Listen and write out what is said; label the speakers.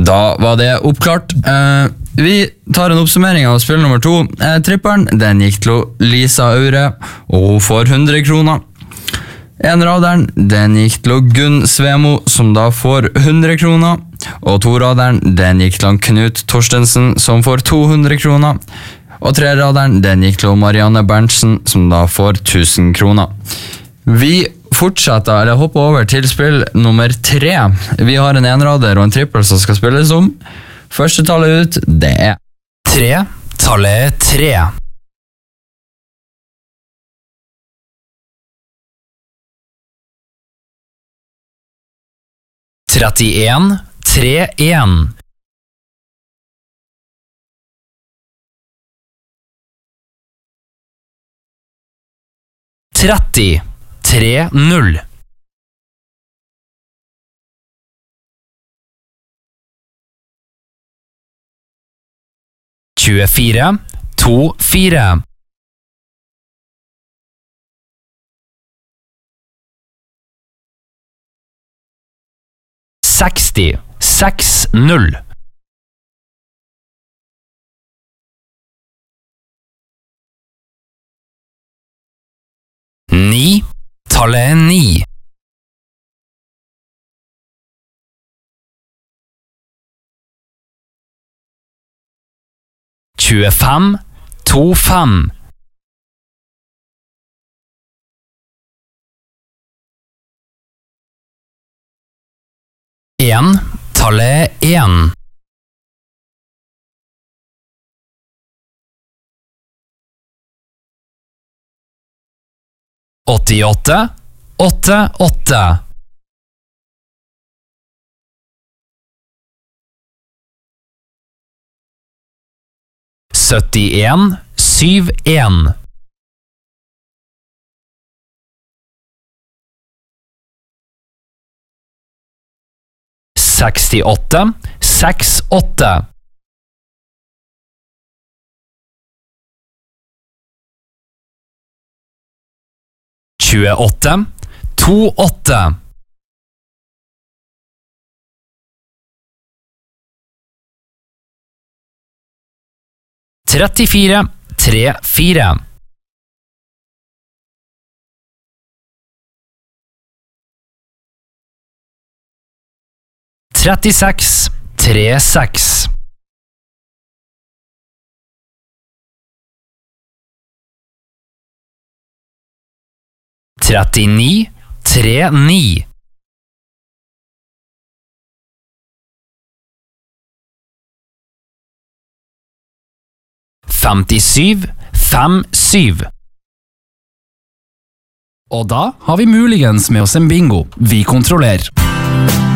Speaker 1: Da var det oppklart. Vi tar en oppsummering av spill nummer 2. Tripperen, den gikk til Lisa Aure, og hun får 100 kroner. Enraderen, den gikk til Gunn Svemo, som da får 100 kroner. Og toraderen, den gikk til Knut Torstensen, som får 200 kroner. Og treraderen, den gikk til Marianne Berntsen, som da får 1000 kroner. Vi fortsetter, eller hopper over til spill nummer 3. Vi har en enrader og en trippel som skal spilles om. Første tallet ut, det er
Speaker 2: 3. Tallet 3. Trettien, 3-1. Tretti, 3-0. Tjuefire, 2-4. Seksti, 6-0. Ni, tallet 9. Tjuefem, 2-5. En, tallet 1. Åttiåtte, 8-8. Syttien, 7-1. Sekstiåtte, 6-8. Tjueåtte, 2-8. Trettifire, 3-4. Trettiseks, 3-6. Trettini, 3-9. Femtisyv, 5-7.
Speaker 3: Og da har vi muligens med oss en bingo. Vi kontrollerer.